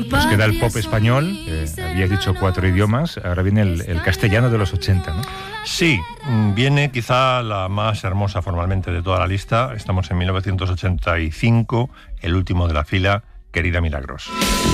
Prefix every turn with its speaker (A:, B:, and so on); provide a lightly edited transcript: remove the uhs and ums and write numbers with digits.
A: Nos queda el pop español, habías dicho 4 idiomas, ahora viene el castellano de los 80, ¿no?
B: Sí, viene quizá la más hermosa formalmente de toda la lista. Estamos en 1985, el último de la fila, Querida Milagros.